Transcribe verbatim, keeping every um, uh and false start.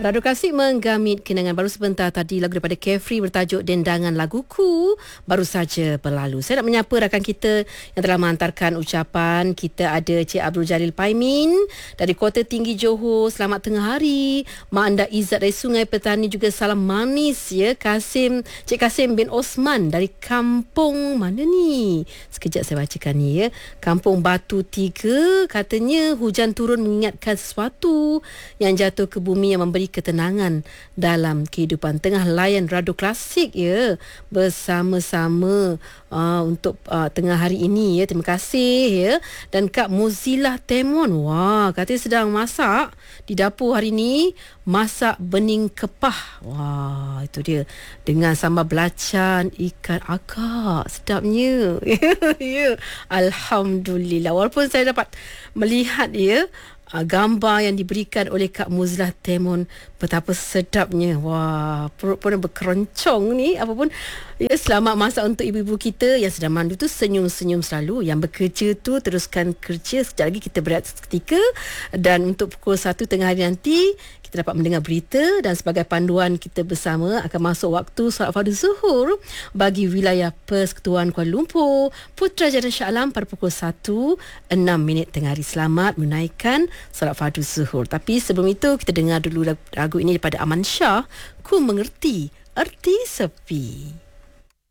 Radu Klasik menggamit kenangan baru sebentar tadi lagu daripada Carefree bertajuk Dendangan Laguku baru saja berlalu. Saya nak menyapa rakan kita yang telah menghantarkan ucapan. Kita ada Cik Abdul Jalil Paimin dari Kota Tinggi Johor. Selamat tengah hari. Mak anda Izzat dari Sungai Petani juga salam manis ya. Kasim, Cik Kasim bin Osman dari kampung mana ni? Sekejap saya bacakan ni ya. Kampung Batu Tiga, katanya hujan turun mengingatkan sesuatu yang jatuh ke bumi yang memberi ketenangan dalam kehidupan. Tengah layan Radu Klasik ya bersama-sama uh, untuk uh, tengah hari ini ya. Terima kasih ya. Dan Kak Mozilla Temon, wah katanya sedang masak di dapur hari ini, masak bening kepah. Wah itu dia dengan sambal belacan ikan akak, sedapnya. Ya, alhamdulillah. Walaupun saya dapat melihat ya gambar yang diberikan oleh Kak Muzlah Temon, betapa sedapnya. Wah, perut pun berkeroncong ni. Apapun, ya, selamat masak untuk ibu-ibu kita yang sedang mandu tu, senyum-senyum selalu. Yang bekerja tu teruskan kerja. Sekejap lagi kita berehat seketika. Dan untuk pukul satu tengah hari nanti kita dapat mendengar berita, dan sebagai panduan kita bersama akan masuk waktu solat fardu zuhur bagi wilayah Persekutuan Kuala Lumpur, Putrajaya Shah Alam pada pukul satu enam minit tengah hari. Selamat menunaikan solat fardu zuhur. Tapi sebelum itu kita dengar dulu lagu ini daripada Aman Shah, Ku Mengerti Erti Sepi.